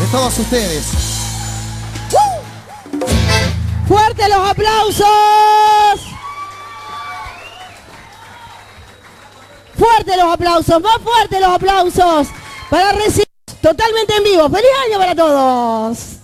todos ustedes. ¡Fuerte los aplausos! ¡Fuerte los aplausos! ¡Más fuerte los aplausos! Para recibir totalmente en vivo. ¡Feliz año para todos!